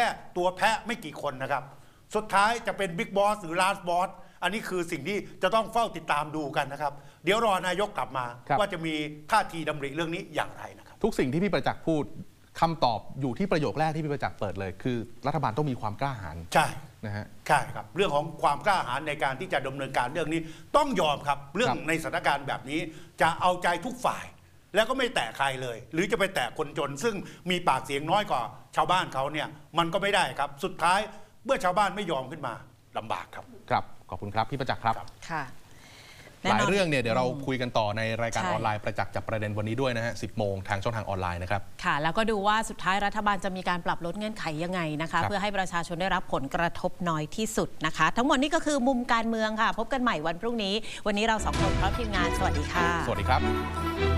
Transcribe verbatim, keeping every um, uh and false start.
ตัวแพะไม่กี่คนนะครับสุดท้ายจะเป็นบิ๊กบอสหรือลาสบอสอันนี้คือสิ่งที่จะต้องเฝ้าติดตามดูกันนะครับเดี๋ยวรอนายกกลับมาว่าจะมีท่าทีดำริเรื่องนี้อย่างไรนะครับทุกสิ่งที่พี่ประจักษ์พูดคำตอบอยู่ที่ประโยคแรกที่พี่ประจักษ์เปิดเลยคือรัฐบาลต้องมีความกล้าหาญใช่นะฮะใช่ครับเรื่องของความกล้าหาญในการที่จะดำเนินการเรื่องนี้ต้องยอมครับเรื่องในสถานการณ์แบบนี้จะเอาใจทุกฝ่ายแล้วก็ไม่แตะใครเลยหรือจะไปแตะคนจนซึ่งมีปากเสียงน้อยกว่าชาวบ้านเขาเนี่ยมันก็ไม่ได้ครับสุดท้ายเมื่อชาวบ้านไม่ยอมขึ้นมาลำบากครับครับขอบคุณครับพี่ประจักษ์ครับค่ะหลายเรื่องเนี่ยเดี๋ยวเราคุยกันต่อในรายการออนไลน์ประจักษ์จับประเด็นวันนี้ด้วยนะฮะสิบโมงทางช่องทางออนไลน์นะครับค่ะแล้วก็ดูว่าสุดท้ายรัฐบาลจะมีการปรับลดเงื่อนไขยังไงนะคะเพื่อให้ประชาชนได้รับผลกระทบน้อยที่สุดนะคะทั้งหมดนี้ก็คือมุมการเมืองค่ะพบกันใหม่วันพรุ่งนี้วันนี้เราสองคนพร้อมทีมงานสวัสดีค่ะสวัสดีครับ